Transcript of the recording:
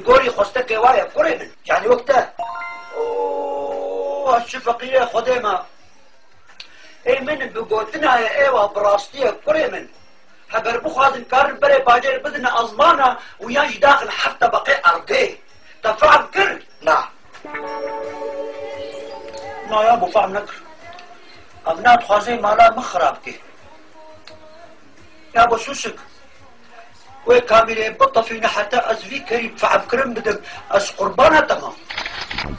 دكتوري خستك وايا كوري من يعني وقتها اوه الشفقية خديمة اي من بقوتنا يا ايوه براستية كوري من هقر بخوازن كارن بري باجر بدنا ازمانا ويانج داخل حتى بقي ارضي تفعل كر لا ما يا ابو فهم نكر ابنات خوازي مالا مخرابتي يا ابو سوسك وي كاملين بطفينا حتى ازفي كريم فعب كرم بدك از قربانها تمام